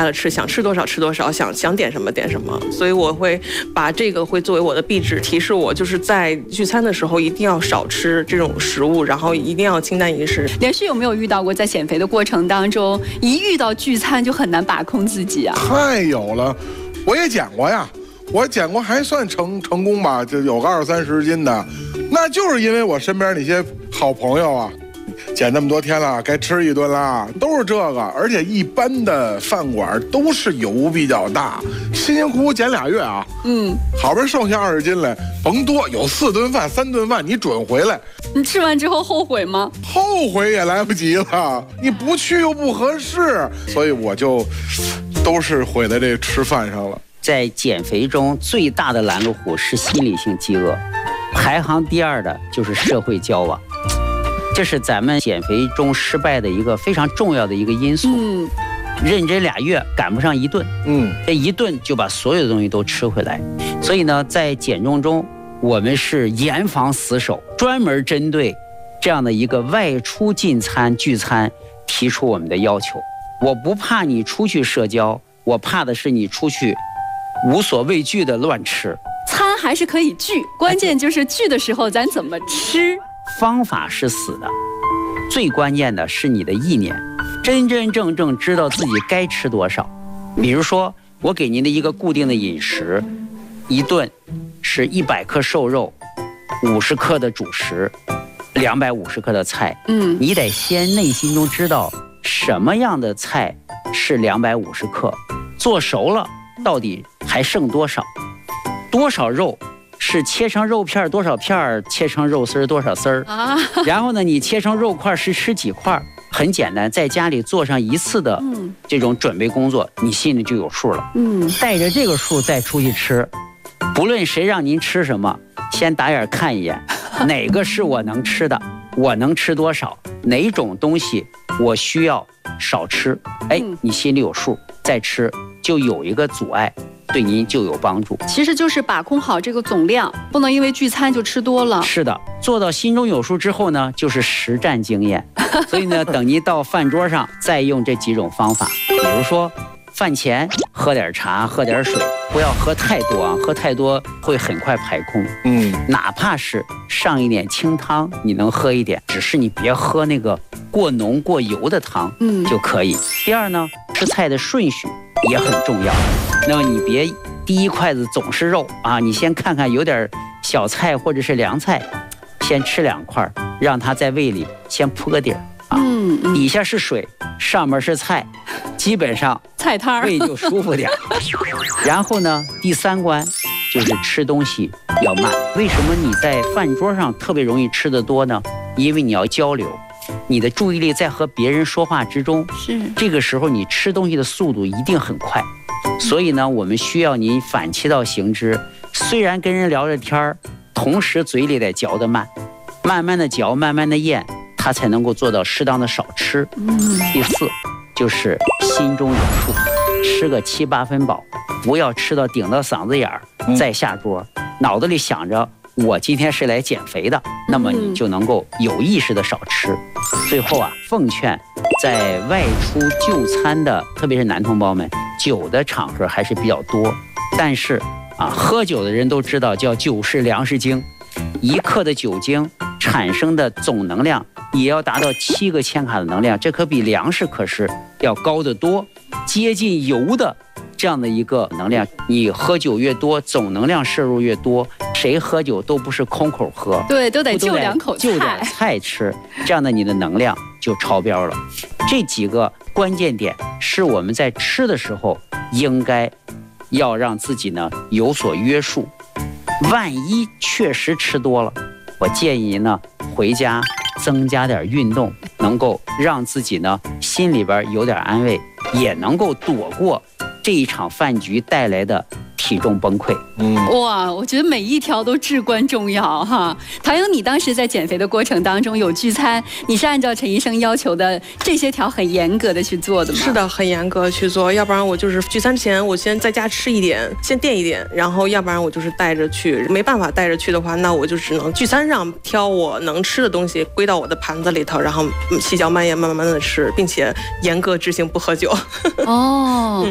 开了吃，想吃多少吃多少，想点什么点什么。所以我会把这个会作为我的壁纸，提示我就是在聚餐的时候一定要少吃这种食物，然后一定要清淡饮食。 连续有没有遇到过在减肥的过程当中，一遇到聚餐就很难把控自己啊？ 太有了，我也减过呀，我减过还算成功吧，就有个20-30斤的，那就是因为我身边那些好朋友啊。减那么多天了，该吃一顿啦，都是这个。而且一般的饭馆都是油比较大，辛辛苦苦减2月啊，好不容易剩下20斤来，甭多，有4顿饭、3顿饭，你准回来。 你吃完之后后悔吗？ 后悔也来不及了，你不去又不合适，所以我就都是毁在这吃饭上了。 在减肥中最大的拦路虎是心理性饥饿，排行第2的就是社会交往。这是咱们减肥中失败的一个非常重要的一个因素。认真2月赶不上1顿，这1顿就把所有的东西都吃回来。所以呢，在减重中，我们是严防死守，专门针对这样的一个外出进餐聚餐提出我们的要求。我不怕你出去社交，我怕的是你出去无所畏惧的乱吃。 餐还是可以聚，关键就是聚的时候咱怎么吃。 方法是死的，最关键的是你的意念，真真正正知道自己该吃多少。比如说，我给您的一个固定的饮食，一顿是100克瘦肉，50克的主食，250克的菜。你得先内心中知道什么样的菜是250克，做熟了到底还剩多少，多少肉。是切成肉片多少片，切成肉丝多少丝儿啊？然后呢，你切成肉块是吃几块？很简单，在家里做上1次的这种准备工作，你心里就有数了。带着这个数再出去吃，不论谁让您吃什么，先打眼看一眼，哪个是我能吃的，我能吃多少，哪种东西我需要少吃，你心里有数，再吃就有一个阻碍。对您就有帮助。 其实就是把控好这个总量，不能因为聚餐就吃多了。 是的，做到心中有数之后呢，就是实战经验。所以呢，等您到饭桌上再用这几种方法，比如说饭前喝点茶，喝点水，不要喝太多啊，喝太多会很快排空。哪怕是上一点清汤，你能喝一点，只是你别喝那个过浓过油的汤，就可以。第二呢，吃菜的顺序也很重要。那么你别第一筷子总是肉啊，你先看看有点小菜或者是凉菜，先吃2块，让它在胃里先铺个底儿啊。底下是水，上面是菜，基本上菜摊胃就舒服点。然后呢，第3关就是吃东西要慢。为什么你在饭桌上特别容易吃得多呢？因为你要交流，你的注意力在和别人说话之中，这个时候你吃东西的速度一定很快。所以呢，我们需要您反其道行之，虽然跟人聊着天，同时嘴里得嚼得慢，慢慢的嚼，慢慢的咽，它才能够做到适当的少吃。第4就是心中有数，吃个7、8分饱，不要吃到顶到嗓子眼儿再下桌，脑子里想着我今天是来减肥的，那么你就能够有意识的少吃。最后啊，奉劝在外出就餐的，特别是男同胞们，酒的场合还是比较多，但是喝酒的人都知道叫酒是粮食精，1克的酒精产生的总能量也要达到7个千卡的能量，这可比粮食可是要高得多，接近油的这样的一个能量。你喝酒越多，总能量摄入越多，谁喝酒都不是空口喝， 对，都得就2口菜， 就点菜吃，这样的你的能量就超标了。这几个关键点是我们在吃的时候应该要让自己呢有所约束。万一确实吃多了，我建议呢回家增加点运动，能够让自己呢心里边有点安慰，也能够躲过这一场饭局带来的体重崩溃。 哇，我觉得每一条都至关重要哈。唐英，你当时在减肥的过程当中有聚餐，你是按照陈医生要求的这些条很严格的去做的吗？ 是的，很严格去做，要不然我就是聚餐前我先在家吃一点，先垫一点，然后要不然我就是带着去，没办法带着去的话，那我就只能聚餐上挑我能吃的东西归到我的盘子里头，然后细嚼慢咽慢慢的吃，并且严格执行不喝酒。